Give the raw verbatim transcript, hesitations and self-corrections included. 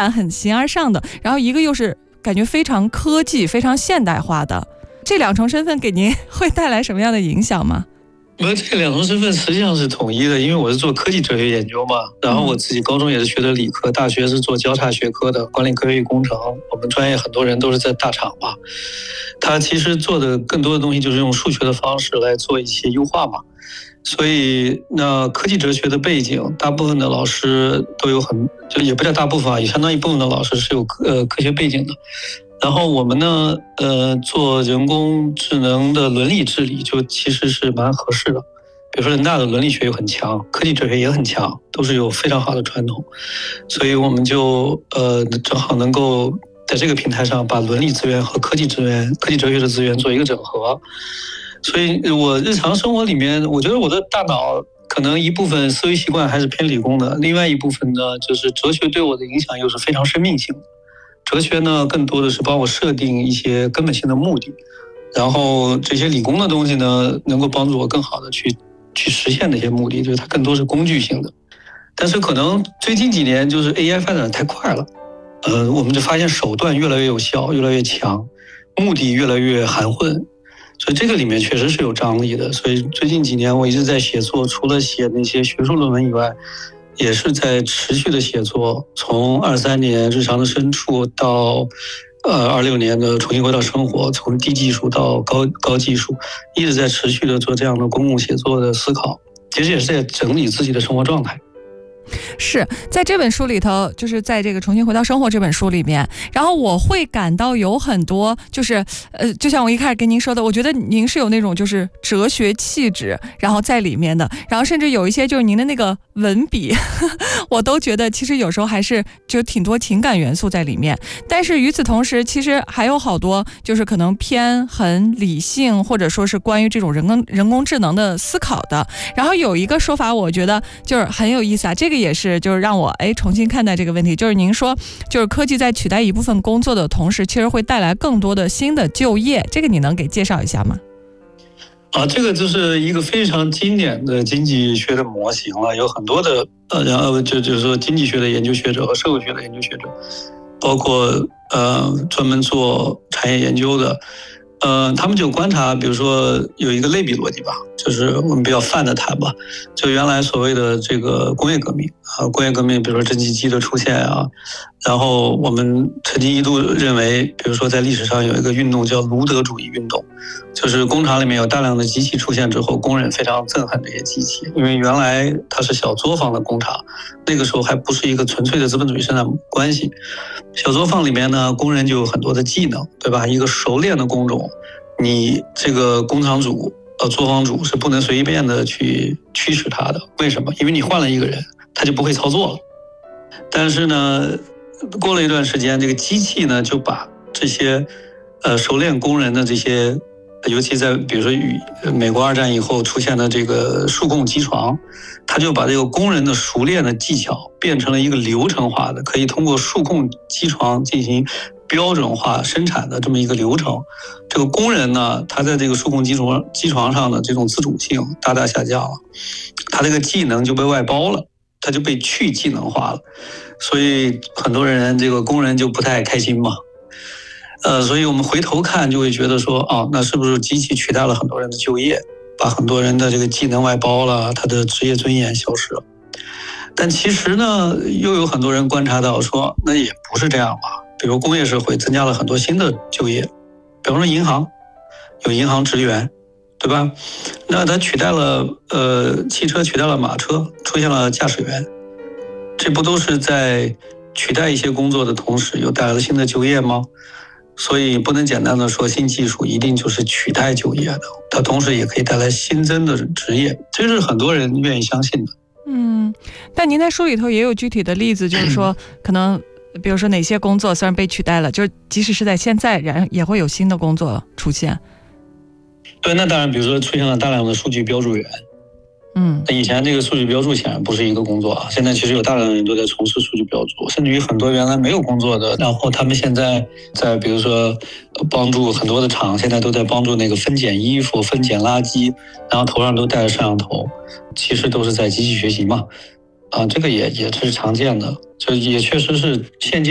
然很形而上的，然后一个又是感觉非常科技非常现代化的，这两重身份给您会带来什么样的影响吗？ 我这两种身份实际上是统一的，因为我是做科技哲学研究嘛，然后我自己高中也是学的理科，大学是做交叉学科的管理科学与工程，我们专业很多人都是在大厂嘛，他其实做的更多的东西就是用数学的方式来做一些优化嘛，所以那科技哲学的背景，大部分的老师都有很，就也不叫大部分啊，也相当一部分的老师是有呃科学背景的。然后我们呢，呃，做人工智能的伦理治理，就其实是蛮合适的。比如说人大的伦理学又很强，科技哲学也很强，都是有非常好的传统，所以我们就呃正好能够在这个平台上把伦理资源和科技资源、科技哲学的资源做一个整合。所以我日常生活里面，我觉得我的大脑可能一部分思维习惯还是偏理工的，另外一部分呢，就是哲学对我的影响又是非常生命性的。哲学呢，更多的是帮我设定一些根本性的目的，然后这些理工的东西呢，能够帮助我更好的去去实现那些目的，就是它更多是工具性的。但是可能最近几年就是 A I 发展太快了，呃，我们就发现手段越来越有效，越来越强，目的越来越含混，所以这个里面确实是有张力的。所以最近几年我一直在写作，除了写那些学术论文以外，也是在持续的写作，从二三年日常的深处到呃二六年的重新回到生活，从低技术到高高技术，一直在持续的做这样的公共写作的思考，其实也是在整理自己的生活状态。 是在这本书里头，就是在这个重新回到生活这本书里面，然后我会感到有很多就是呃，就像我一开始跟您说的，我觉得您是有那种就是哲学气质然后在里面的，然后甚至有一些就是您的那个文笔呵呵我都觉得其实有时候还是就挺多情感元素在里面，但是与此同时其实还有好多就是可能偏很理性，或者说是关于这种人工人工智能的思考的。然后有一个说法我觉得就是很有意思啊，这个也是就是让我哎重新看待这个问题，就是您说就是科技在取代一部分工作的同时，其实会带来更多的新的就业，这个你能给介绍一下吗？ 啊，这个就是一个非常经典的经济学的模型了，有很多的呃，然后就就是说经济学的研究学者和社会学的研究学者，包括呃专门做产业研究的，呃，他们就观察，比如说有一个类比逻辑吧，就是我们比较泛的谈吧，就原来所谓的这个工业革命啊，工业革命，比如说蒸汽机的出现啊，然后我们曾经一度认为，比如说在历史上有一个运动叫卢德主义运动，就是工厂里面有大量的机器出现之后，工人非常憎恨这些机器，因为原来它是小作坊的工厂，那个时候还不是一个纯粹的资本主义生产关系。小作坊里面呢，工人就有很多的技能，对吧？一个熟练的工种，你这个工厂主呃作坊主是不能随便的去驱使他的，为什么？因为你换了一个人，他就不会操作了。但是呢，过了一段时间，这个机器呢就把这些呃熟练工人的这些，尤其在比如说与美国二战以后出现的这个数控机床，他就把这个工人的熟练的技巧变成了一个流程化的，可以通过数控机床进行标准化生产的这么一个流程。这个工人呢，他在这个数控机床机床上的这种自主性大大下降了，他这个技能就被外包了，他就被去技能化了，所以很多人这个工人就不太开心嘛。呃，所以我们回头看就会觉得说，啊，那是不是机器取代了很多人的就业，把很多人的这个技能外包了，他的职业尊严消失了。但其实呢，又有很多人观察到说，那也不是这样吧。比如工业社会增加了很多新的就业，比方说银行，有银行职员，对吧？那它取代了呃汽车，取代了马车，出现了驾驶员，这不都是在取代一些工作的同时，又带来了新的就业吗？所以不能简单的说新技术一定就是取代就业的，它同时也可以带来新增的职业，这是很多人愿意相信的。 嗯，但您在书里头也有具体的例子，就是说可能比如说哪些工作虽然被取代了，就是即使是在现在然也会有新的工作出现。 对，那当然比如说出现了大量的数据标注员， 嗯， 那以前这个数据标注显然不是一个工作啊，现在其实有大量的人都在从事数据标注，甚至于很多原来没有工作的，然后他们现在在比如说帮助很多的厂，现在都在帮助那个分拣衣服、分拣垃圾，然后头上都带着摄像头，其实都是在机器学习嘛，啊，这个也也是常见的，就也确实是现阶